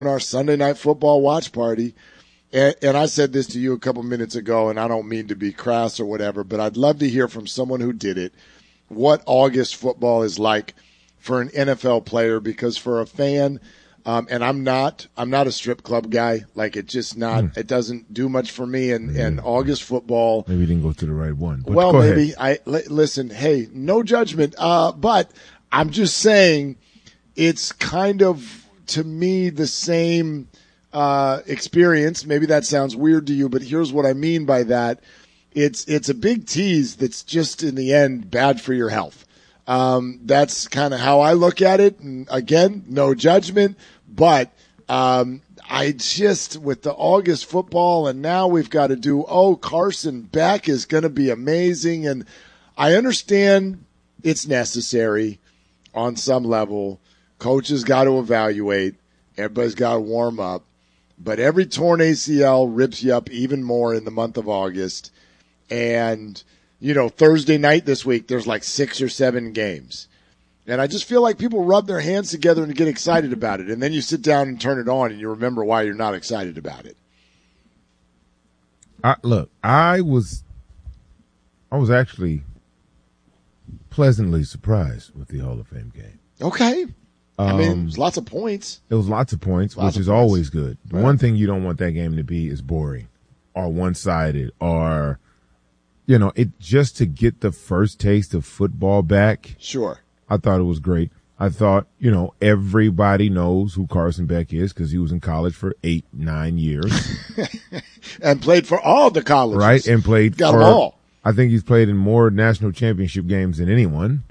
our Sunday night football watch party. And I said this to you a couple minutes ago, and I don't mean to be crass or whatever, but I'd love to hear from someone who did it what August football is like for an NFL player, because for a fan, and I'm not a strip club guy. Like it it doesn't do much for me. And August football. Maybe you didn't go to the right one. But well, maybe listen. Hey, no judgment. But I'm just saying, it's kind of to me the same experience. Maybe that sounds weird to you, but here's what I mean by that. It's a big tease that's just in the end bad for your health. That's kind of how I look at it. And again, no judgment, but I just, with the August football, and now we've got to do, Carson Beck is going to be amazing. And I understand it's necessary on some level. Coaches got to evaluate. Everybody's got to warm up. But every torn ACL rips you up even more in the month of August. And, Thursday night this week, there's like 6 or 7 games. And I just feel like people rub their hands together and get excited about it. And then you sit down and turn it on and you remember why you're not excited about it. I was actually pleasantly surprised with the Hall of Fame game. Okay. I mean, there's lots of points. It was lots of points, which is always good. The one thing you don't want that game to be is boring or one-sided or, it just to get the first taste of football back. Sure. I thought it was great. I thought, everybody knows who Carson Beck is because he was in college for 8-9 years. And played for all the colleges. Right, and played Got them all. I think he's played in more national championship games than anyone.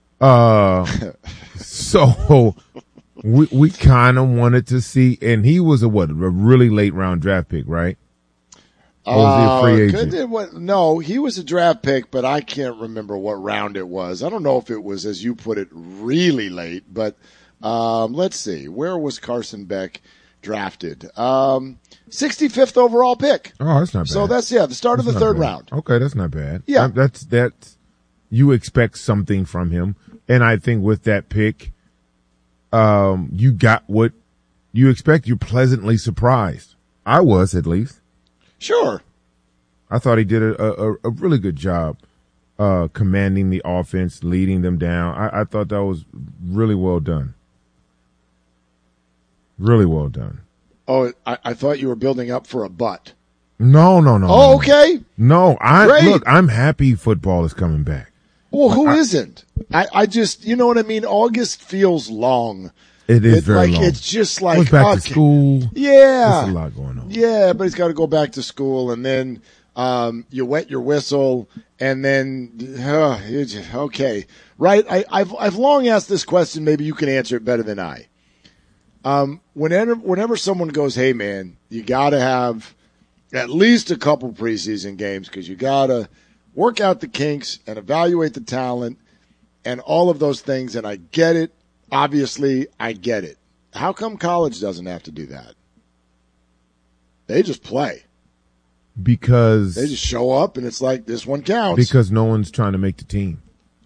So we kind of wanted to see, and he was a really late round draft pick, right? Or was he a free agent? No, he was a draft pick, but I can't remember what round it was. I don't know if it was, as you put it, really late, but let's see. Where was Carson Beck drafted? 65th overall pick. Oh, that's not bad. So that's, the start of the third round. Okay, that's not bad. Yeah. That's you expect something from him. And I think with that pick, you got what you expect. You're pleasantly surprised. I was, at least. Sure. I thought he did a really good job commanding the offense, leading them down. I thought that was really well done. Really well done. Oh, I thought you were building up for a butt. No. Oh, okay. No, I'm happy football is coming back. Well, who isn't? I just, you know what I mean? August feels long. It is very long. It's just like. Goes back to school. Yeah. There's a lot going on. Yeah, but he's got to go back to school, and then you wet your whistle, and then, okay. Right? I've long asked this question. Maybe you can answer it better than I. Whenever someone goes, hey, man, you got to have at least a couple preseason games because you got to work out the kinks and evaluate the talent and all of those things. And I get it. Obviously, I get it. How come college doesn't have to do that? They just play. Because they just show up and it's like, this one counts. Because no one's trying to make the team.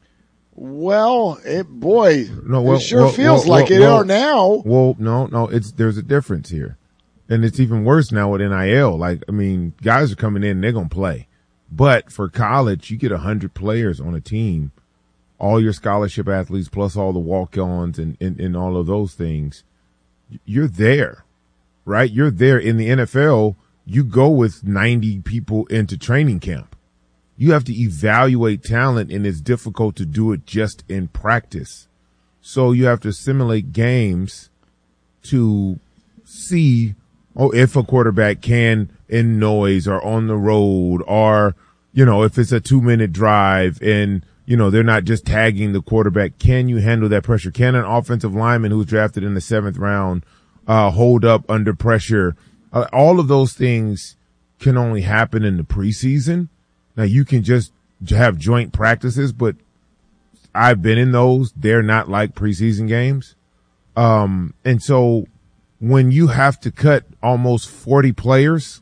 Well, it sure feels like it are now. Well, no, there's a difference here. And it's even worse now with NIL. Guys are coming in and they're going to play. But for college, you get 100 players on a team, all your scholarship athletes plus all the walk-ons and all of those things. You're there, right? You're there. In the NFL, you go with 90 people into training camp. You have to evaluate talent, and it's difficult to do it just in practice. So you have to simulate games to see, if a quarterback can in noise or on the road or, if it's a 2-minute drive and, they're not just tagging the quarterback. Can you handle that pressure? Can an offensive lineman who's drafted in the 7th round hold up under pressure? All of those things can only happen in the preseason. Now, you can just have joint practices, but I've been in those. They're not like preseason games. And so when you have to cut almost 40 players,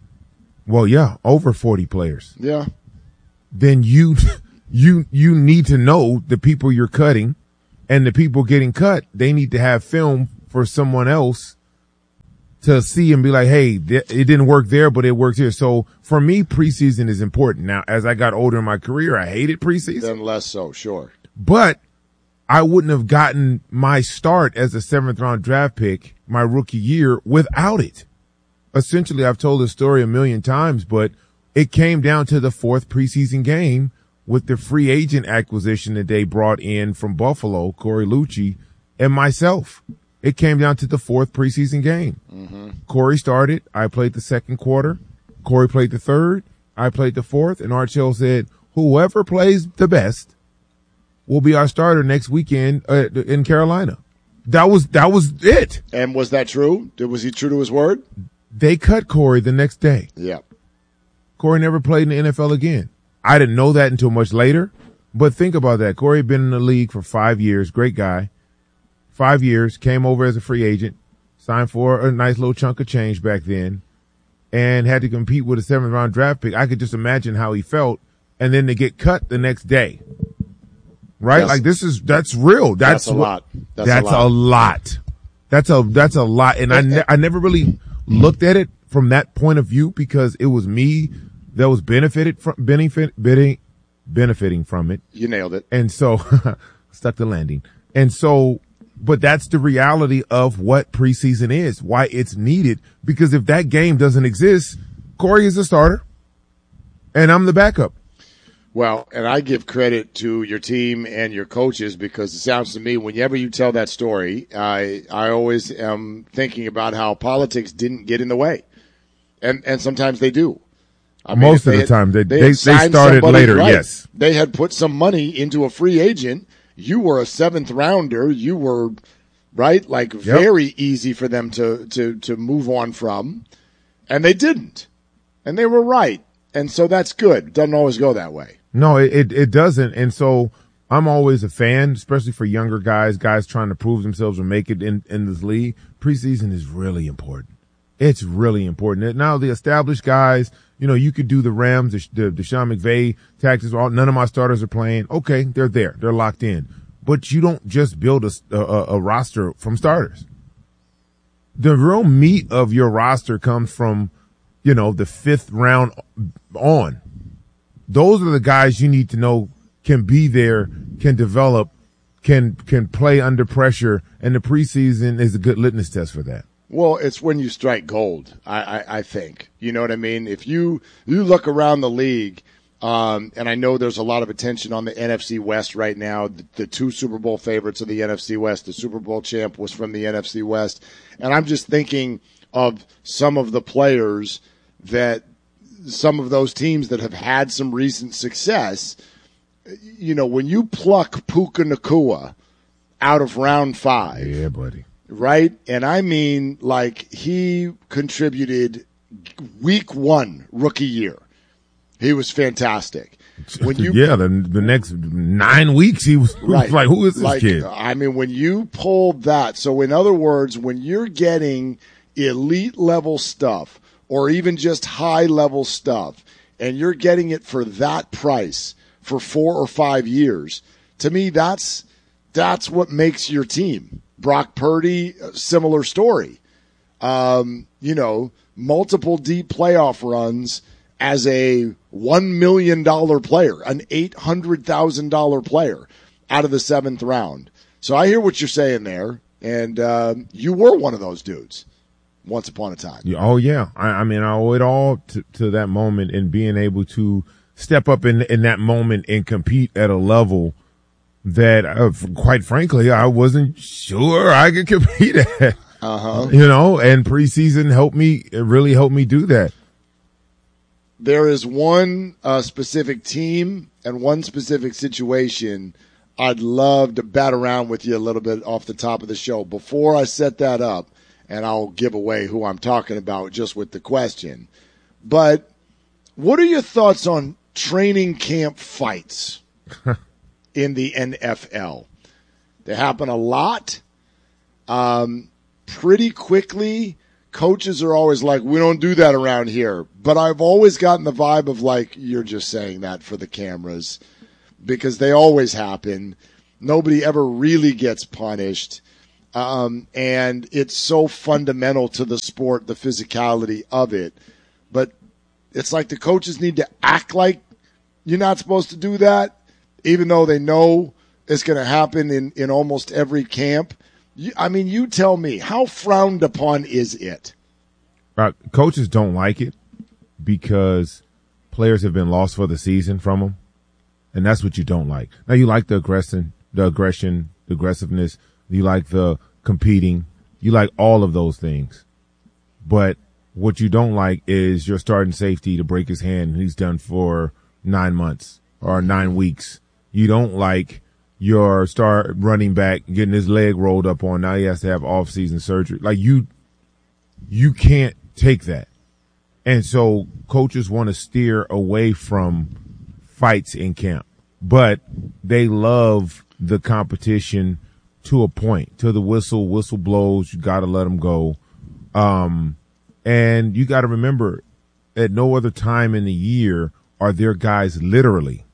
over 40 players. Yeah. Then you need to know the people you're cutting, and the people getting cut, they need to have film for someone else to see and be like, hey, it didn't work there, but it works here. So for me, preseason is important. Now, as I got older in my career, I hated preseason. Then less so, sure. But I wouldn't have gotten my start as a 7th round draft pick my rookie year without it. Essentially, I've told this story a million times, but it came down to the 4th preseason game with the free agent acquisition that they brought in from Buffalo, Corey Lucci, and myself. It came down to the 4th preseason game. Mm-hmm. Corey started. I played the 2nd quarter. Corey played the 3rd. I played the 4th. And Art Shell said, whoever plays the best will be our starter next weekend in Carolina. That was it. And was that true? Was he true to his word? They cut Corey the next day. Yeah. Corey never played in the NFL again. I didn't know that until much later. But think about that. Corey had been in the league for 5 years. Great guy. 5 years, came over as a free agent, signed for a nice little chunk of change back then, and had to compete with a 7th round draft pick. I could just imagine how he felt, and then to get cut the next day. Right? Like that's real. That's a lot. That's a lot. That's a lot. And I never really looked at it from that point of view because it was me that was benefiting from it. You nailed it. And so stuck the landing. And so, but that's the reality of what preseason is, why it's needed. Because if that game doesn't exist, Corey is the starter and I'm the backup. Well, and I give credit to your team and your coaches because it sounds to me whenever you tell that story, I always am thinking about how politics didn't get in the way. And sometimes they do. I mean, most of the time they started later, right, yes. They had put some money into a free agent. You were a 7th rounder. You were, right, like very easy for them to move on from. And they didn't. And they were right. And so that's good. It doesn't always go that way. No, it doesn't. And so I'm always a fan, especially for younger guys trying to prove themselves or make it in this league. Preseason is really important. It's really important. Now the established guys, you could do the Rams, the Sean McVay tactics. None of my starters are playing. Okay, they're there. They're locked in. But you don't just build a roster from starters. The real meat of your roster comes from, the 5th round on. Those are the guys you need to know can be there, can develop, can play under pressure, and the preseason is a good litmus test for that. Well, it's when you strike gold, I think. You know what I mean? If you look around the league, and I know there's a lot of attention on the NFC West right now, the 2 Super Bowl favorites of the NFC West, the Super Bowl champ was from the NFC West, and I'm just thinking of some of the players that some of those teams that have had some recent success. When you pluck Puka Nacua out of round 5. Yeah, buddy. Right? And I mean, like, he contributed week 1 rookie year. He was fantastic. When you the next 9 weeks he was right. Like, who is this kid? I mean, when you pulled that, so in other words, when you're getting elite level stuff or even just high level stuff and you're getting it for that price for 4 or 5 years, to me that's what makes your team. Brock Purdy, similar story. Multiple deep playoff runs as a $1 million player, an $800,000 player out of the 7th round. So I hear what you're saying there, and you were one of those dudes once upon a time. Oh, yeah. I mean, I owe it all to that moment and being able to step up in that moment and compete at a level that, quite frankly, I wasn't sure I could compete at. And preseason really helped me do that. There is one specific team and one specific situation I'd love to bat around with you a little bit off the top of the show. Before I set that up, and I'll give away who I'm talking about just with the question, but what are your thoughts on training camp fights in the NFL? They happen a lot. Pretty quickly, coaches are always like, we don't do that around here. But I've always gotten the vibe of like, you're just saying that for the cameras because they always happen. Nobody ever really gets punished. And it's so fundamental to the sport, the physicality of it. But it's like the coaches need to act like you're not supposed to do that, even though they know it's going to happen in almost every camp. You tell me, how frowned upon is it? Coaches don't like it because players have been lost for the season from them, and that's what you don't like. Now, you like the aggression, the aggressiveness, you like the competing, you like all of those things. But what you don't like is your starting safety to break his hand and he's done for 9 months or 9 weeks. You don't like your star running back getting his leg rolled up on. Now he has to have off-season surgery. Like you can't take that. And so coaches want to steer away from fights in camp, but they love the competition to a point. Till the whistle blows, you got to let them go. And you got to remember, at no other time in the year are there guys literally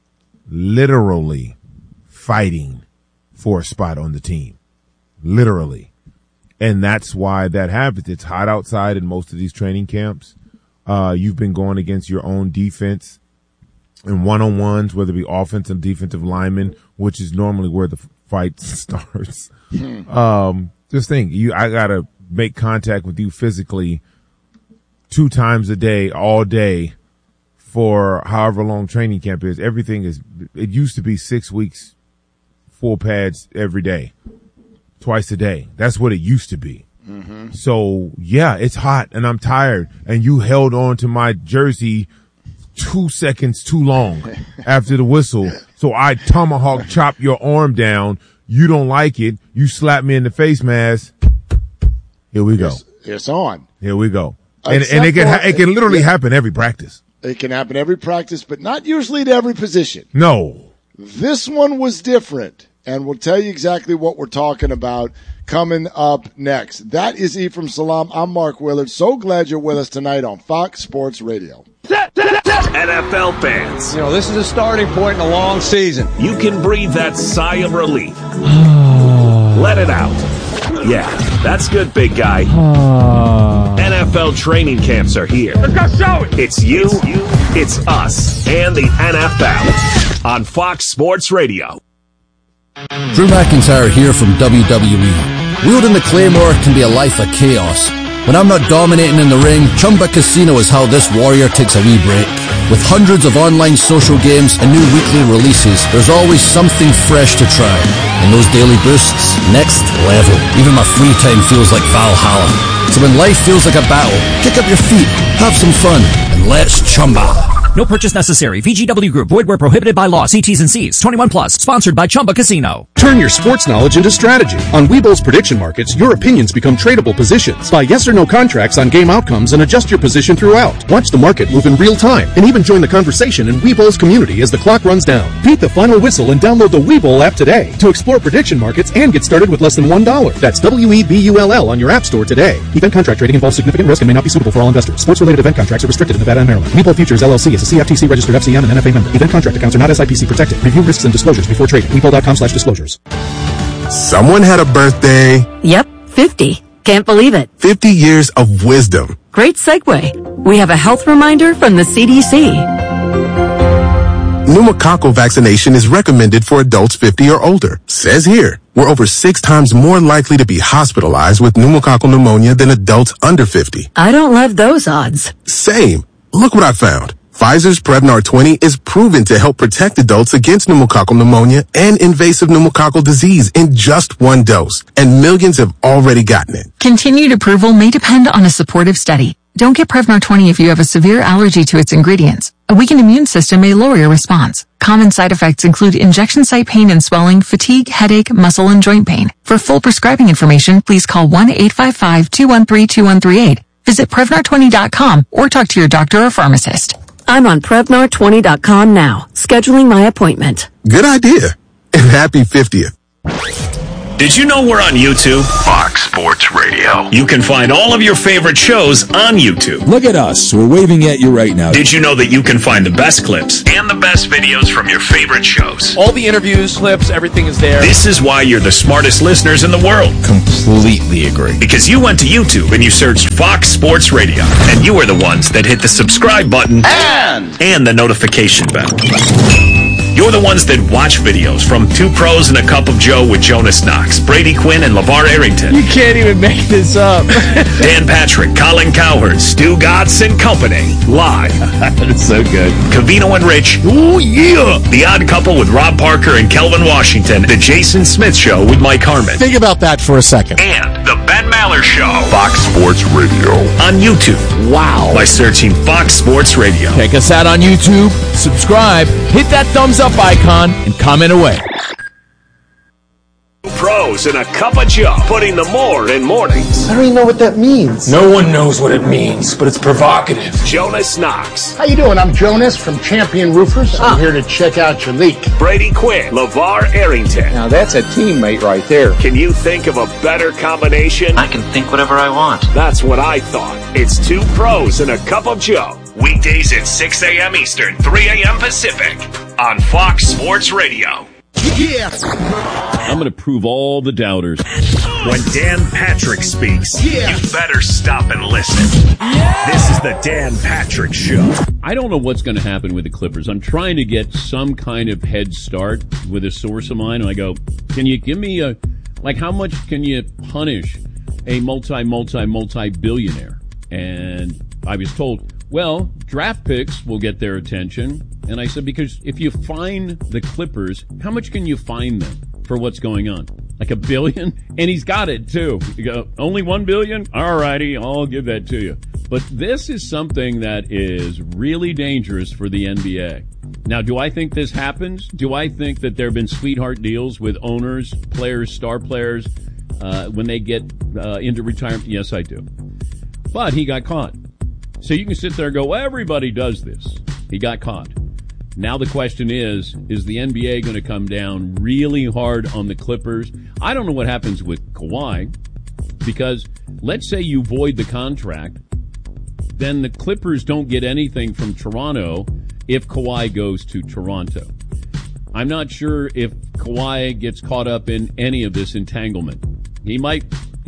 fighting for a spot on the team. Literally. And that's why that happens. It's hot outside in most of these training camps. You've been going against your own defense in one-on-ones, whether it be offensive and defensive linemen, which is normally where the fight starts. Just think, I got to make contact with you physically 2 times a day, all day, for however long training camp is. It used to be 6 weeks, full pads every day, twice a day. That's what it used to be. Mm-hmm. So yeah, it's hot and I'm tired, and you held on to my jersey 2 seconds too long after the whistle. So I tomahawk chop your arm down. You don't like it. You slap me in the face mask. Here we go. It's on. Here we go. And it can literally happen every practice. It can happen every practice, but not usually to every position. No. This one was different, and we'll tell you exactly what we're talking about coming up next. That is Ephraim Salaam. I'm Mark Willard. So glad you're with us tonight on Fox Sports Radio. NFL fans. This is a starting point in a long season. You can breathe that sigh of relief. Let it out. Yeah, that's good, big guy. NFL training camps are here. It's you, it's us, and the NFL on Fox Sports Radio. Drew McIntyre here from WWE. Wielding the Claymore can be a life of chaos. When I'm not dominating in the ring, Chumba Casino is how this warrior takes a wee break. With hundreds of online social games and new weekly releases, there's always something fresh to try. And those daily boosts, next level. Even my free time feels like Valhalla. So when life feels like a battle, kick up your feet, have some fun, and let's chumba. No purchase necessary. VGW Group. Void where prohibited by law. See T's and C's. 21 plus. Sponsored by Chumba Casino. Turn your sports knowledge into strategy. On Webull's prediction markets, your opinions become tradable positions. Buy yes or no contracts on game outcomes and adjust your position throughout. Watch the market move in real time and even join the conversation in Webull's community as the clock runs down. Beat the final whistle and download the Webull app today to explore prediction markets and get started with less than $1. That's WEBULL on your app store today. Event contract trading involves significant risk and may not be suitable for all investors. Sports-related event contracts are restricted in Nevada and Maryland. Webull Futures LLC is a CFTC registered FCM and NFA member. Event contract accounts are not SIPC protected. Review risks and disclosures before trading. Webull.com/disclosures. Someone had a birthday. Yep, 50. Can't believe it. 50 years of wisdom. Great segue. We have a health reminder from the CDC. Pneumococcal vaccination is recommended for adults 50 or older. Says here, we're over 6 times more likely to be hospitalized with pneumococcal pneumonia than adults under 50. I don't love those odds. Same. Look what I found. Pfizer's Prevnar 20 is proven to help protect adults against pneumococcal pneumonia and invasive pneumococcal disease in just 1 dose, and millions have already gotten it. Continued approval may depend on a supportive study. Don't get Prevnar 20 if you have a severe allergy to its ingredients. A weakened immune system may lower your response. Common side effects include injection site pain and swelling, fatigue, headache, muscle, and joint pain. For full prescribing information, please call 1-855-213-2138. Visit Prevnar20.com or talk to your doctor or pharmacist. I'm on Prevnar20.com now, scheduling my appointment. Good idea. And happy 50th. Did you know we're on YouTube? Fox Sports Radio. You can find all of your favorite shows on YouTube. Look at us. We're waving at you right now. Did you know that you can find the best clips and the best videos from your favorite shows? All the interviews, clips, everything is there. This is why you're the smartest listeners in the world. Completely agree. Because you went to YouTube and you searched Fox Sports Radio. And you are the ones that hit the subscribe button and the notification bell. You're the ones that watch videos from Two Pros and a Cup of Joe with Jonas Knox, Brady Quinn, and LeVar Arrington. You can't even make this up. Dan Patrick, Colin Cowherd, Stu Gatz and Company. Live. That's so good. Covino and Rich. Oh, yeah. The Odd Couple with Rob Parker and Kelvin Washington. The Jason Smith Show with Mike Harmon. Think about that for a second. And The Ben Maller Show. Fox Sports Radio. On YouTube. Wow. By searching Fox Sports Radio. Check us out on YouTube. Subscribe. Hit that thumbs up icon and comment away. Pros and a Cup of Joe, putting the more in mornings. I don't even know what that means. No one knows what it means, but it's provocative. Jonas Knox. How you doing? I'm Jonas from Champion Roofers. I'm here to check out your leak. Brady Quinn. LeVar Arrington. Now that's a teammate right there. Can you think of a better combination? I can think whatever I want. That's what I thought. It's Two Pros and a Cup of Joe. Weekdays at 6 a.m. Eastern, 3 a.m. Pacific on Fox Sports Radio. Yeah. I'm going to prove all the doubters. When Dan Patrick speaks, you better stop and listen. This is the Dan Patrick Show. I don't know what's going to happen with the Clippers. I'm trying to get some kind of head start with a source of mine. And I go, can you give me how much can you punish a multi-billionaire? And I was told, well, draft picks will get their attention. And I said, because if you fine the Clippers, how much can you fine them for what's going on? Like $1 billion? And he's got it, too. You go, only $1 billion? All righty, I'll give that to you. But this is something that is really dangerous for the NBA. Now, do I think this happens? Do I think that there have been sweetheart deals with owners, players, star players, when they get into retirement? Yes, I do. But he got caught. So you can sit there and go, well, everybody does this. He got caught. Now the question is the NBA going to come down really hard on the Clippers? I don't know what happens with Kawhi, because let's say you void the contract, then the Clippers don't get anything from Toronto if Kawhi goes to Toronto. I'm not sure if Kawhi gets caught up in any of this entanglement. He might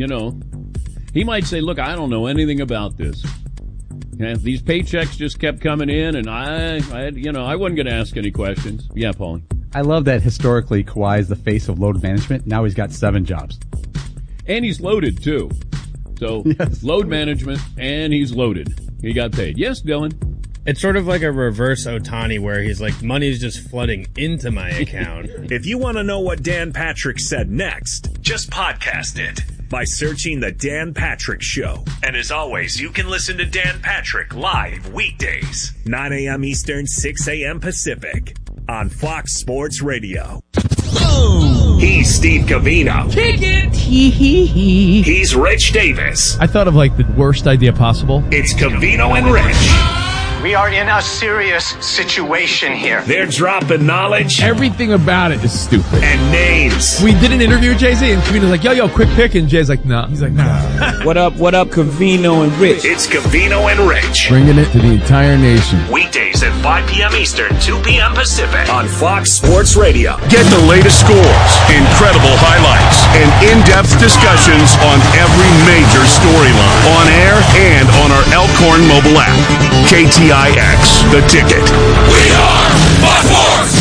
say, look, I don't know anything about this. Yeah, these paychecks just kept coming in, and I wasn't going to ask any questions. Yeah, Paulie. I love that historically Kawhi is the face of load management. Now he's got 7 jobs. And he's loaded, too. So, yes. Load management, and he's loaded. He got paid. Yes, Dylan? It's sort of like a reverse Ohtani where he's like, money's just flooding into my account. If you want to know what Dan Patrick said next, just podcast it by searching The Dan Patrick Show. And as always, you can listen to Dan Patrick live weekdays, 9 a.m. Eastern, 6 a.m. Pacific on Fox Sports Radio. Oh. He's Steve Covino. Kick it. Hee. He's Rich Davis. I thought of like the worst idea possible. It's Covino and Rich. We are in a serious situation here. They're dropping knowledge. Everything about it is stupid. And names. We did an interview with Jay-Z, and Covino's like, yo, quick pick. And Jay's like, nah. He's like, nah. What up, Covino and Rich? It's Covino and Rich. Bringing it to the entire nation. Weekdays at 5 p.m. Eastern, 2 p.m. Pacific on Fox Sports Radio. Get the latest scores, incredible highlights, and in-depth discussions on every major storyline. On air and on our Elkhorn mobile app. KTIX, The Ticket. We are Fox Sports!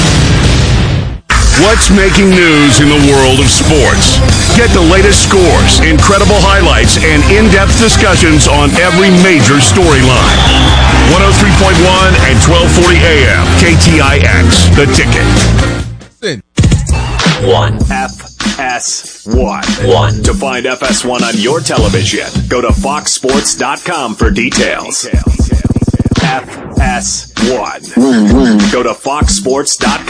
What's making news in the world of sports? Get the latest scores, incredible highlights, and in-depth discussions on every major storyline. 103.1 and 1240 AM, KTIX, The Ticket. One. FS1. To find FS1 on your television, go to foxsports.com for details. FS1. Go to foxsports.com